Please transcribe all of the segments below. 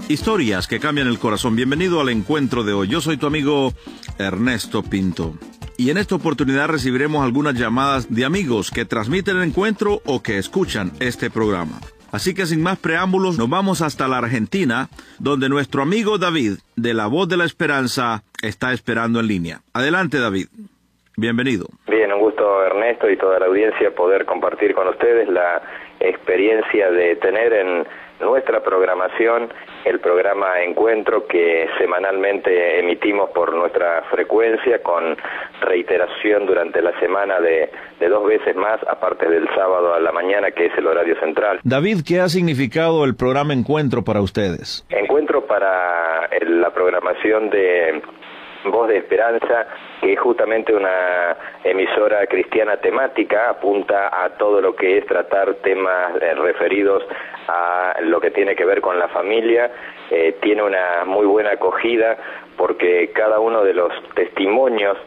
Historias que cambian el corazón. Bienvenido al encuentro de hoy. Yo soy tu amigo Ernesto Pinto. Y en esta oportunidad recibiremos algunas llamadas de amigos que transmiten el encuentro o que escuchan este programa. Así que sin más preámbulos, nos vamos hasta la Argentina, donde nuestro amigo David, de La Voz de la Esperanza, está esperando en línea. Adelante, David. Bienvenido. Bien, un gusto, Ernesto, y toda la audiencia poder compartir con ustedes la experiencia de tener en nuestra programación el programa Encuentro que semanalmente emitimos por nuestra frecuencia con reiteración durante la semana de 2 veces más, aparte del sábado a la mañana, que es el horario central. David, ¿qué ha significado el programa Encuentro para ustedes? Encuentro para la programación de Voz de Esperanza, que es justamente una emisora cristiana temática, apunta a todo lo que es tratar temas referidos a lo que tiene que ver con la familia. Tiene una muy buena acogida porque cada uno de los testimonios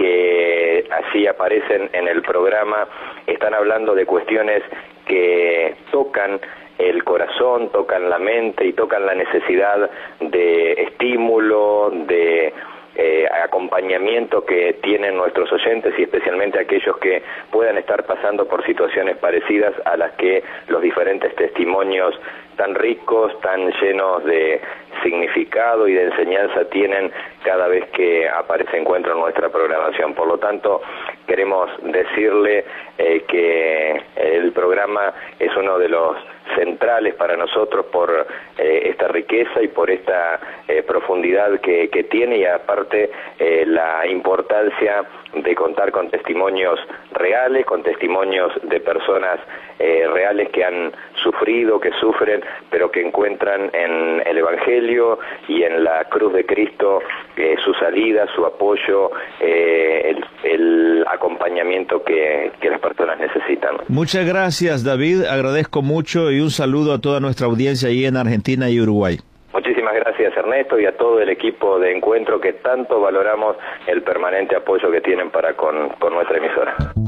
que así aparecen en el programa están hablando de cuestiones que tocan el corazón, tocan la mente y tocan la necesidad de estímulo, de acompañamiento que tienen nuestros oyentes y especialmente aquellos que puedan estar pasando por situaciones parecidas a las que los diferentes testimonios tan ricos, tan llenos de significado y de enseñanza tienen cada vez que aparece Encuentro en nuestra programación. Por lo tanto, queremos decirle que el programa es uno de los centrales para nosotros por esta riqueza y por esta profundidad que tiene, y aparte la importancia de contar con testimonios reales, con testimonios de personas reales que han sufrido, que sufren, pero que encuentran en el Evangelio y en la cruz de Cristo su salida, su apoyo, el acompañamiento que las personas necesitan. Muchas gracias, David. Agradezco mucho y un saludo a toda nuestra audiencia allí en Argentina y Uruguay. Muchísimas gracias, Ernesto, y a todo el equipo de Encuentro, que tanto valoramos el permanente apoyo que tienen para con nuestra emisora.